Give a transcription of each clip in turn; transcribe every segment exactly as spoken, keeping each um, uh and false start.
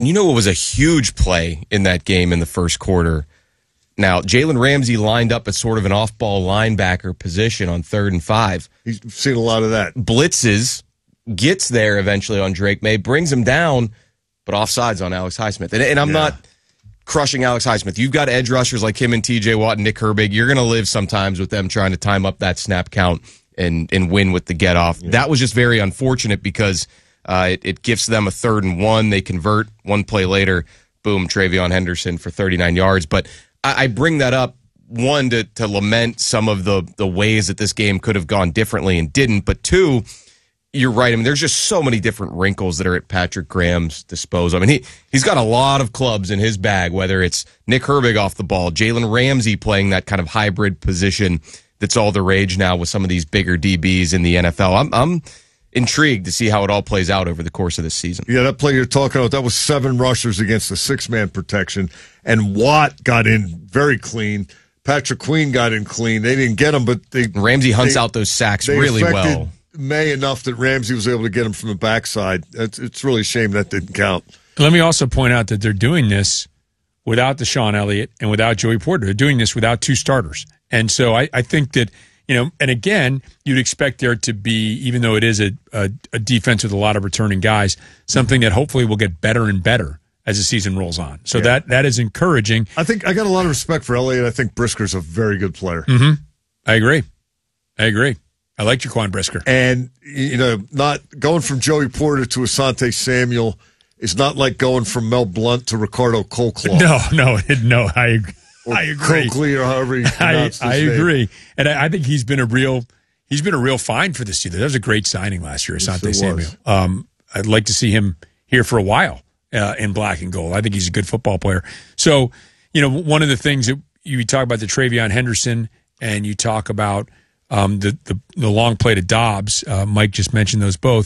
You know what was a huge play in that game in the first quarter? Now, Jalen Ramsey lined up at sort of an off-ball linebacker position on third and five. He's seen a lot of that. Blitzes, gets there eventually on Drake May, brings him down, but offsides on Alex Highsmith. And, and I'm yeah. not crushing Alex Highsmith. You've got edge rushers like him and T J Watt and Nick Herbig. You're going to live sometimes with them trying to time up that snap count and, and win with the get-off. Yeah. That was just very unfortunate because uh, it, it gives them a third and one. They convert one play later. Boom, Travion Henderson for thirty-nine yards. But I, I bring that up, one, to, to lament some of the, the ways that this game could have gone differently and didn't. But two, you're right. I mean, there's just so many different wrinkles that are at Patrick Graham's disposal. I mean, he, he's got a lot of clubs in his bag, whether it's Nick Herbig off the ball, Jalen Ramsey playing that kind of hybrid position that's all the rage now with some of these bigger D Bs in the N F L. I'm I'm intrigued to see how it all plays out over the course of this season. Yeah, that play you're talking about, that was seven rushers against the six-man protection, and Watt got in very clean. Patrick Queen got in clean. They didn't get him, but they Ramsey hunts they, out those sacks really well. May enough that Ramsey was able to get him from the backside. It's, it's really a shame that didn't count. Let me also point out that they're doing this without Deshaun Elliott and without Joey Porter. They're doing this without two starters. And so I, I think that, you know, and again, you'd expect there to be, even though it is a, a, a defense with a lot of returning guys, something that hopefully will get better and better as the season rolls on. So yeah. that that is encouraging. I think I got a lot of respect for Elliott. I think Brisker's a very good player. Mm-hmm. I agree. I agree. I like Jaquan Brisker. And, you know, not going from Joey Porter to Asante Samuel is not like going from Mel Blount to Ricardo Colclough. No, no, no, I agree. Or I agree. Coakley or however you pronounce I, I his agree. name. And I, I think he's been a real he's been a real find for this year. That was a great signing last year, Asante yes, Samuel. Um, I'd like to see him here for a while uh, in black and gold. I think he's a good football player. So, you know, one of the things that you talk about the Travion Henderson and you talk about um, the, the the long play to Dobbs. Uh, Mike just mentioned those both.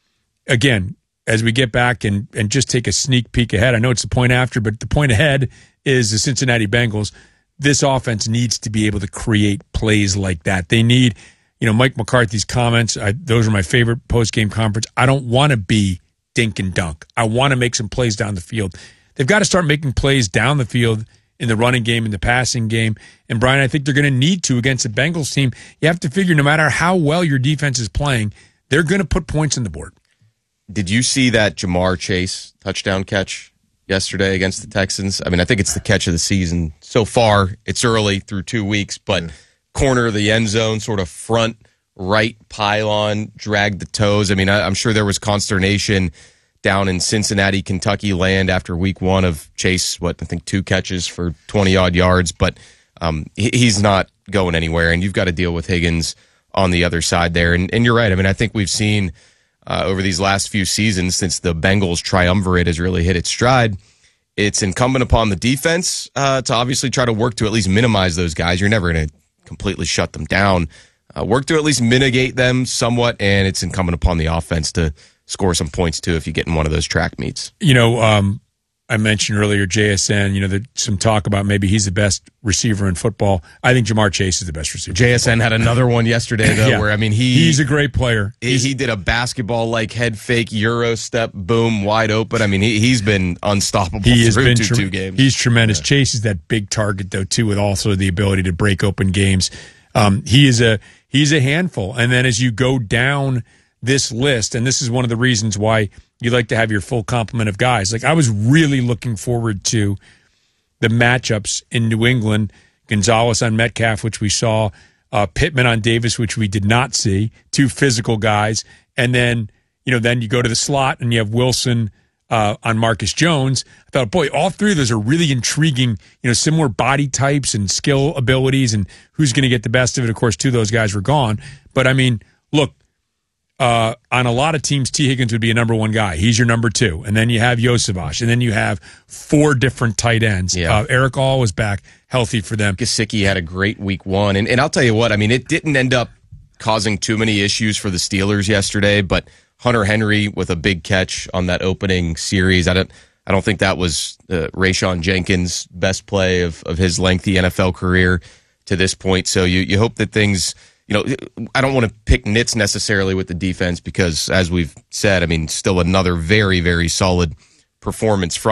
Again, as we get back and, and just take a sneak peek ahead, I know it's the point after, but the point ahead is the Cincinnati Bengals. This offense needs to be able to create plays like that. They need, you know, Mike McCarthy's comments, I, those are my favorite post-game conference. I don't want to be dink and dunk. I want to make some plays down the field. They've got to start making plays down the field in the running game, in the passing game. And, Brian, I think they're going to need to against the Bengals team. You have to figure no matter how well your defense is playing, they're going to put points on the board. Did you see that Jamar Chase touchdown catch yesterday against the Texans? I mean, I think it's the catch of the season so far. It's early through two weeks, but corner of the end zone, sort of front right pylon, dragged the toes. I mean, I, I'm sure there was consternation down in Cincinnati, Kentucky land after week one of Chase, what, I think two catches for twenty-odd yards, but um, he, he's not going anywhere, and you've got to deal with Higgins on the other side there. And, and you're right. I mean, I think we've seen uh, over these last few seasons, since the Bengals triumvirate has really hit its stride, it's incumbent upon the defense uh, to obviously try to work to at least minimize those guys. You're never going to completely shut them down. Uh, work to at least mitigate them somewhat, and it's incumbent upon the offense to score some points, too, if you get in one of those track meets. You know, um, I mentioned earlier J S N, you know, there's some talk about maybe he's the best receiver in football. I think Jamar Chase is the best receiver. J S N had another one yesterday, though, yeah. where, I mean, he... He's a great player. He, he did a basketball-like head fake, Euro step, boom, wide open. I mean, he, he's been unstoppable he has through been two, tre- two games. He's tremendous. Yeah. Chase is that big target, though, too, with also the ability to break open games. Um, he is a he's a handful. And then as you go down this list, and this is one of the reasons why you like to have your full complement of guys. Like, I was really looking forward to the matchups in New England. Gonzalez on Metcalf, which we saw. Uh, Pittman on Davis, which we did not see. Two physical guys. And then, you know, then you go to the slot and you have Wilson uh, on Marcus Jones. I thought, boy, all three of those are really intriguing, you know, similar body types and skill abilities and who's going to get the best of it. Of course, two of those guys were gone. But, I mean, look, Uh, on a lot of teams, T. Higgins would be a number one guy. He's your number two. And then you have Yosevach. And then you have four different tight ends. Yeah. Uh, Eric All was back healthy for them. Gesicki had a great week one. And, and I'll tell you what, I mean, it didn't end up causing too many issues for the Steelers yesterday, but Hunter Henry with a big catch on that opening series. I don't I don't think that was uh, Rayshon Jenkins' best play of, of his lengthy N F L career to this point. So you, you hope that things... You know, I don't want to pick nits necessarily with the defense because, as we've said, I mean, still another very, very solid performance from